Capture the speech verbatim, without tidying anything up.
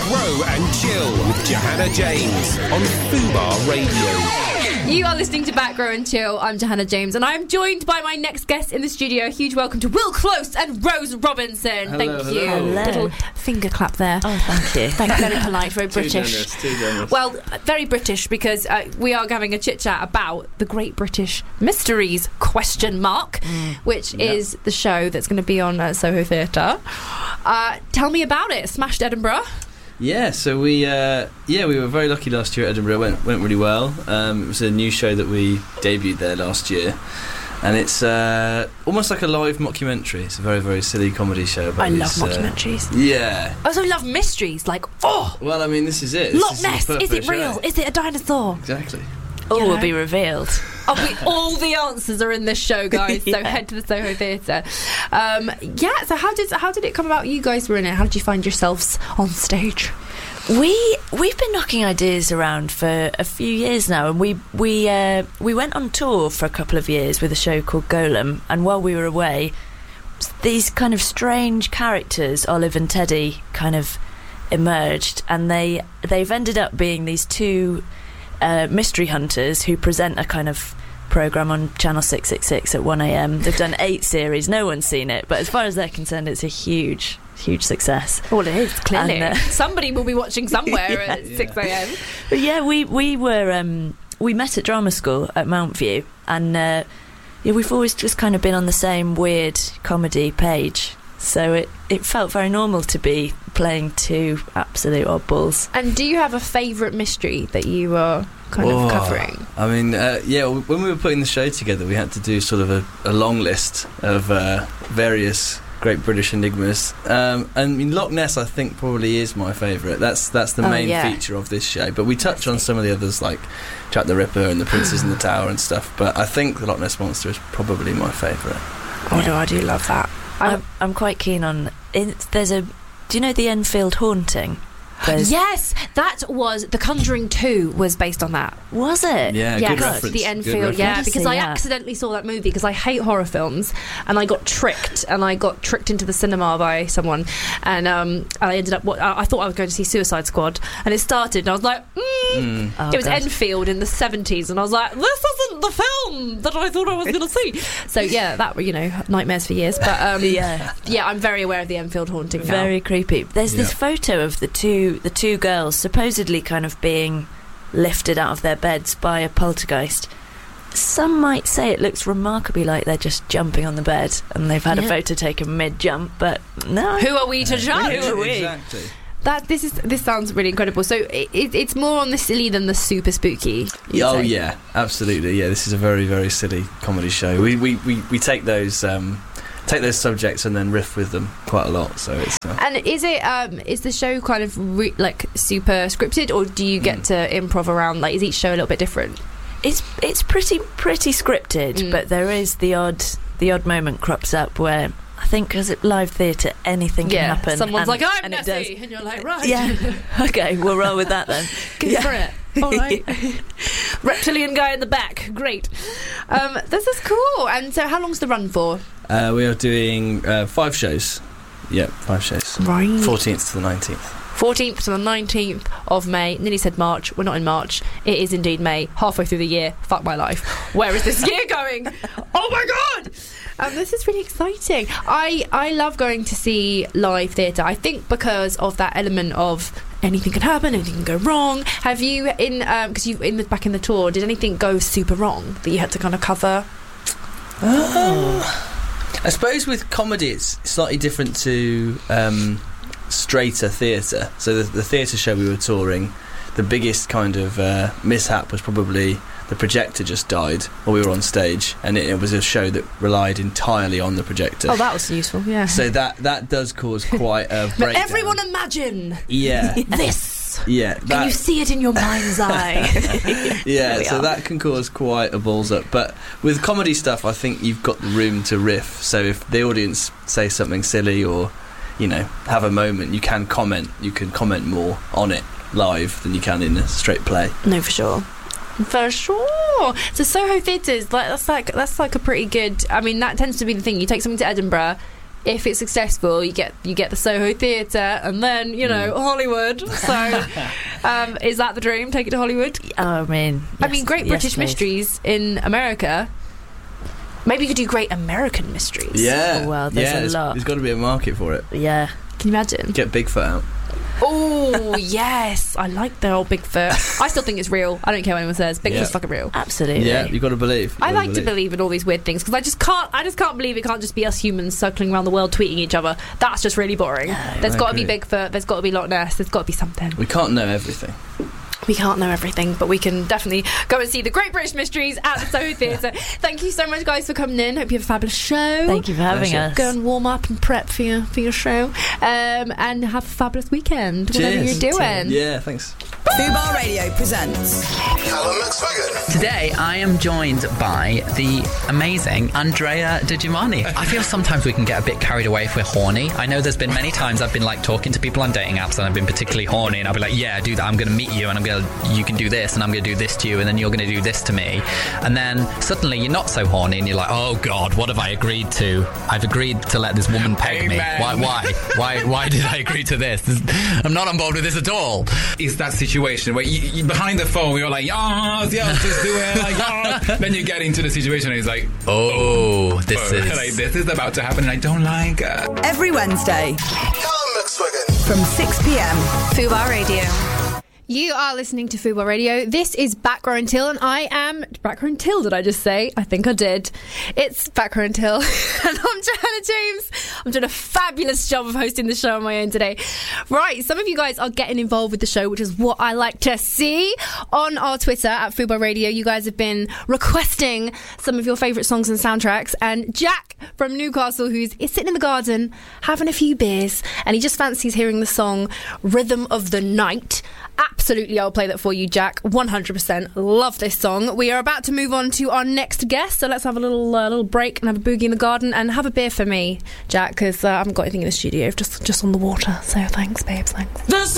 Grow and Chill with Johanna James on Fubar Radio. You are listening to Back Row and Chill. I'm Johanna James, and I'm joined by my next guest in the studio. A huge welcome to Will Close and Rose Robinson. Hello, thank you. hello. Little finger clap there. Oh, thank you. Thank you. Very polite, very Too British. generous, too generous. Well, very British, because uh, we are having a chit chat about the Great British Mysteries question mark, mm. which yeah. is the show that's going to be on uh, Soho Theatre. Uh, tell me about it. Smashed Edinburgh. Yeah, so we uh, yeah we were very lucky last year at Edinburgh. It went went really well. Um, it was a new show that we debuted there last year, and it's uh, almost like a live mockumentary. It's a very very silly comedy show. About I love these, mockumentaries. Uh, yeah. I also love mysteries. Like oh, well, I mean, this is it. This Loch is Ness. the Is it perfect real? show. Is it a dinosaur? Exactly. All You will know? be revealed. Oh, we, all the answers are in this show, guys. So Yeah. head to the Soho Theatre. Um, yeah. So how did how did it come about? You guys were in it. How did you find yourselves on stage? We we've been knocking ideas around for a few years now, and we we uh, we went on tour for a couple of years with a show called Golem. And while we were away, these kind of strange characters, Olive and Teddy, kind of emerged, and they they've ended up being these two uh, mystery hunters who present a kind of programme on Channel six six six at one a.m. They've done eight series. No one's seen it, but as far as they're concerned, it's a huge. Huge success. Well, it is clearly. And, uh, somebody will be watching somewhere yeah, at six a.m. But yeah, we we were um, we met at drama school at Mountview, and uh, yeah, we've always just kind of been on the same weird comedy page. So it, it felt very normal to be playing two absolute oddballs. And do you have a favourite mystery that you are kind Oh, of covering? I mean, uh, yeah. When we were putting the show together, we had to do sort of a, a long list of uh, various Great British enigmas, um, and I mean, Loch Ness I think probably is my favourite. That's that's the Oh, main yeah. feature of this show, but we touch on some of the others like Jack the Ripper and the Princes in the Tower and stuff, but I think the Loch Ness Monster is probably my favourite. Oh no, I do love that. I'm, I'm quite keen on. In, there's a. Do you know the Enfield haunting? There's, Yes, that was The Conjuring two was based on that. Was it? Yeah, Yes, good reference. the good Enfield, reference. yeah, Gotta because see I that. accidentally saw that movie because I hate horror films, and I got tricked, and I got tricked into the cinema by someone, and um, I ended up. What I I thought I was going to see Suicide Squad, and it started, and I was like, mm. Mm. Oh, it was God. Enfield in the seventies, and I was like, this isn't the film that I thought I was going to see. So yeah, that you know, nightmares for years. But um, Yeah. yeah, I'm very aware of the Enfield haunting now. Very creepy. There's this Yeah. photo of the two the two girls supposedly kind of being lifted out of their beds by a poltergeist. Some might say it looks remarkably like they're just jumping on the bed and they've had Yeah. a photo taken mid-jump, but no. Who are we to judge? Who are we? Exactly. That this is this sounds really incredible. So it, it, it's more on the silly than the super spooky. you'd Oh say. yeah, absolutely. Yeah, this is a very very silly comedy show. We we, we, we take those um, take those subjects and then riff with them quite a lot. So it's uh, And is it um is the show kind of re- like super scripted, or do you get Mm. to improv around? Like, is each show a little bit different? It's it's pretty pretty scripted, Mm. but there is the odd the odd moment crops up where I think because at live theatre anything can happen. someone's and- like, I'm and it Nessie, does. and you're like, right, Yeah. Okay, we'll roll with that then. go Yeah. for it. All right, reptilian guy in the back, great. Um, this is cool. And so, how long's the run for? uh, we are doing uh, five shows. Yeah, five shows. Right, fourteenth to the nineteenth. fourteenth to the nineteenth of May. Nearly said March. We're not in March. It is indeed May. Halfway through the year. Fuck my life. Where is this year going? Oh my god! Um, this is really exciting. I I love going to see live theatre. I think because of that element of anything can happen, anything can go wrong. Have you in because um, you in the back in the tour? Did anything go super wrong that you had to kind of cover? Um, I suppose with comedy it's slightly different to um, straighter theatre. So the, the theatre show we were touring, the biggest kind of uh, mishap was probably the projector just died while we were on stage, and it, it was a show that relied entirely on the projector. Oh, that was useful. Yeah. So that that does cause quite a but breakdown. everyone imagine yeah, this. yeah, Can that, you see it in your mind's eye? yeah. we So are. that can cause quite a balls up. But with comedy stuff, I think you've got the room to riff. So if the audience say something silly or, you know, have a moment, you can comment. You can comment more on it live than you can in a straight play. No, for sure. For sure. So Soho Theatres, like that's like that's like a pretty good. I mean, that tends to be the thing. You take something to Edinburgh, if it's successful, you get you get the Soho Theatre, and then you know mm. Hollywood. So, um, is that the dream? Take it to Hollywood? Oh, I mean, I yes, mean, Great yes, British please. Mysteries in America. Maybe you could do Great American Mysteries. Yeah. Oh, well, there's yeah, a there's, lot. There's got to be a market for it. Yeah. Can you imagine? Get Bigfoot out. Oh, yes. I like the old Bigfoot. I still think it's real. I don't care what anyone says. Bigfoot's Yeah. fucking real. Absolutely. Yeah, you've got to believe. You've I got like to believe in all these weird things because I just can't. I just can't believe it can't just be us humans circling around the world tweeting each other. That's just really boring. There's I got to be agree. Bigfoot. There's got to be Loch Ness. There's got to be something. We can't know everything. We can't know everything, but we can definitely go and see the Great British Mysteries at the Soho Theatre. Thank you so much, guys, for coming in. Hope you have a fabulous show. Thank you for having Pleasure. us. Go and warm up and prep for your for your show, um, and have a fabulous weekend. Whatever Cheers. you're doing. Yeah, thanks. Fubar Radio presents Callum McSwiggan. Today I am joined by the amazing Andrea Di Giovanni. I feel sometimes we can get a bit carried away if we're horny. I know there's been many times I've been like talking to people on dating apps and I've been particularly horny and I'll be like, yeah, do that. I'm going to meet you and I'm going to, you can do this and I'm going to do this to you and then you're going to do this to me. And then suddenly you're not so horny and you're like, oh God, what have I agreed to? I've agreed to let this woman peg me. Amen. Why, why, why, why did I agree to this? This- I'm not on board with this at all. It's that situation where you, you, behind the phone you're like, yes, yes, just do it, like, yes. Then you get into the situation and it's like, Oh, this oh, is... like, this is about to happen and I don't like it. every Wednesday Callum McSwiggan. from six p.m. Fubar Radio. You are listening to Fubar Radio. This is Back Row Until, and I am... Back Row Until, did I just say? I think I did. It's Back Row Until, and I'm Johanna James. I'm doing a fabulous job of hosting the show on my own today. Right, some of you guys are getting involved with the show, which is what I like to see. On our Twitter, at Fubar Radio, you guys have been requesting some of your favourite songs and soundtracks, and Jack from Newcastle, who's is sitting in the garden, having a few beers, and he just fancies hearing the song Rhythm of the Night. Absolutely, I'll play that for you, Jack. one hundred percent love this song. We are about to move on to our next guest, so let's have a little uh, little break and have a boogie in the garden and have a beer for me, Jack, because uh, I haven't got anything in the studio, just just on the water. So thanks, babes, thanks.